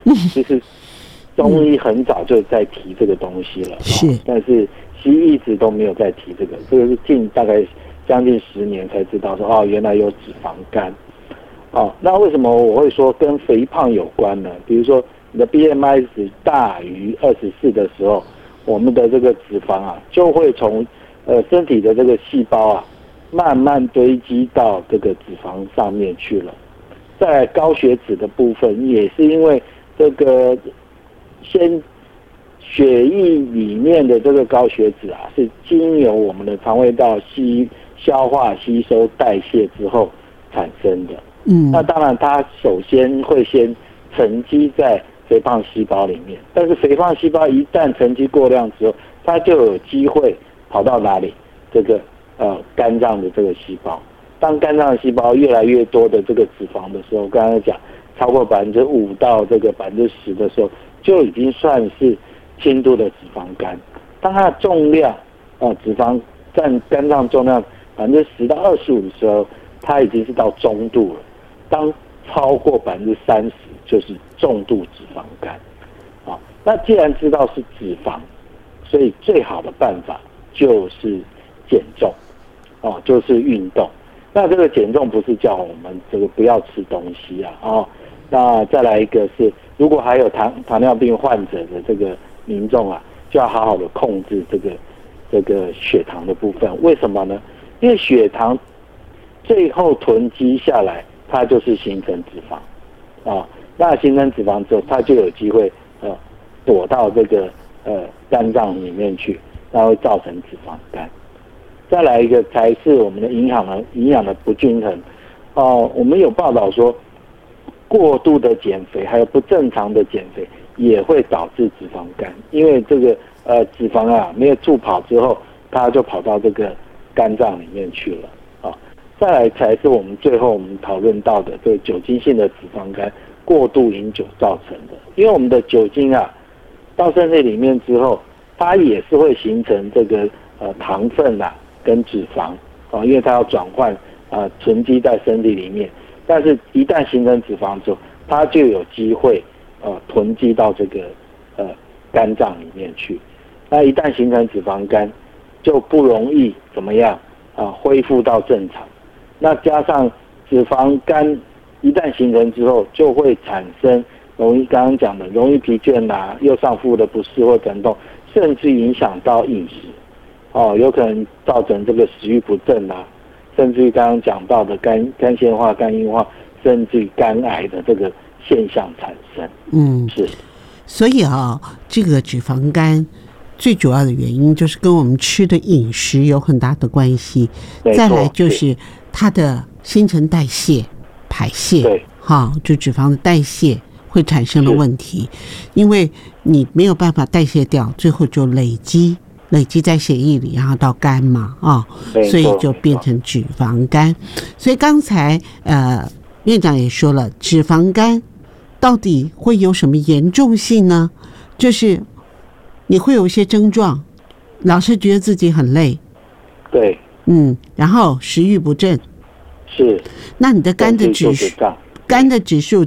其实中医很早就在提这个东西了， 是， 但是西医一直都没有在提这个，这个是近大概将近10年才知道说原来有脂肪肝。那为什么我会说跟肥胖有关呢？比如说你的 BMI 值大于24的时候，我们的这个脂肪就会从身体的这个细胞慢慢堆积到这个脂肪上面去了。在高血脂的部分，也是因为这个血液里面的这个高血脂是经由我们的肠胃道消化、吸收、代谢之后产生的。那当然它首先会先沉积在肥胖细胞里面，但是肥胖细胞一旦沉积过量之后，它就有机会跑到哪里？这个肝脏的这个细胞。当肝脏细胞越来越多的这个脂肪的时候，刚才讲超过5%到这个10%的时候，就已经算是轻度的脂肪肝。当它的重量脂肪占肝脏重量10%到25%的时候，它已经是到中度了。当超过30%，就是重度脂肪肝。那既然知道是脂肪，所以最好的办法就是减重，就是运动。那这个减重不是叫我们这个不要吃东西那再来一个是，如果还有糖尿病患者的这个民众就要好好的控制这个血糖的部分。为什么呢？因为血糖最后囤积下来，它就是形成脂肪那形成脂肪之后，它就有机会躲到这个肝脏里面去，然后造成脂肪肝。再来一个才是我们的营养的不均衡我们有报道说，过度的减肥还有不正常的减肥也会导致脂肪肝，因为这个脂肪没有助跑之后，它就跑到这个肝脏里面去了再来才是我们最后我们讨论到的这个酒精性的脂肪肝，过度饮酒造成的。因为我们的酒精到身体里面之后，它也是会形成这个糖分跟脂肪因为它要转换存积在身体里面，但是一旦形成脂肪之后，它就有机会囤积到这个肝脏里面去。那一旦形成脂肪肝，就不容易怎么样恢复到正常。那加上脂肪肝一旦形成之后，就会产生刚刚讲的容易疲倦右上腹的不适或疼痛，甚至影响到饮食有可能造成这个食欲不振甚至于刚刚讲到的肝纤化、肝硬化，甚至于肝癌的这个现象产生。是。 所以这个脂肪肝最主要的原因就是跟我们吃的饮食有很大的关系，再来就是它的新陈代谢、排泄，就脂肪的代谢会产生的问题，因为你没有办法代谢掉，最后就累积在血液里，然后到肝嘛所以就变成脂肪肝。所以刚才院长也说了，脂肪肝到底会有什么严重性呢？就是你会有一些症状，老是觉得自己很累， 对， 然后食欲不振， 是。 那你的肝的指数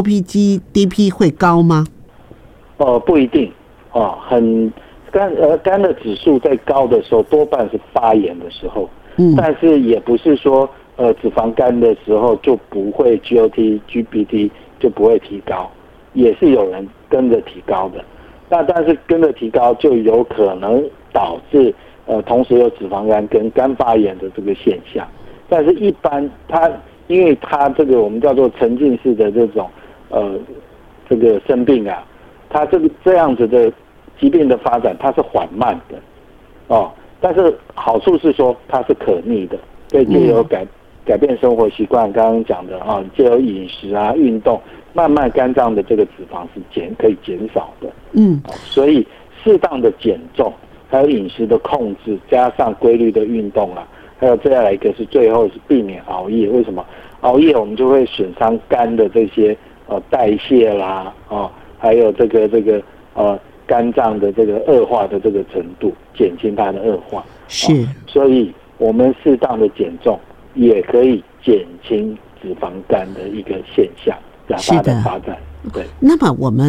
GOP、GDP 会高吗？ 不一定肝的指数在高的时候，多半是发炎的时候，但是也不是说脂肪肝的时候就不会 GOT、GPT 就不会提高，也是有人跟着提高的。但是跟着提高就有可能导致同时有脂肪肝跟肝发炎的这个现象。但是一般因为它这个我们叫做沉浸式的这种这个生病它这样子的疾病的发展它是缓慢的但是好处是说它是可逆的，可以借由改变生活习惯，刚刚讲的借由饮食运动，慢慢肝脏的这个脂肪是可以减少的。所以适当的减重，还有饮食的控制，加上规律的运动还有再来一个是最后是避免熬夜。为什么？熬夜我们就会损伤肝的这些代谢还有这个肝脏的这个恶化的这个程度，减轻它的恶化。 是。 所以我们适当的减重也可以减轻脂肪肝的一个现象，它的发展。 对。 那么我们